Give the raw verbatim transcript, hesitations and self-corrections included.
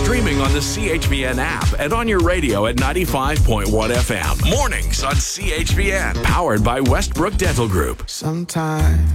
streaming on the C H V N app and on your radio at ninety-five point one F M. Mornings on C H V N, powered by Westbrook Dental Group. Sometimes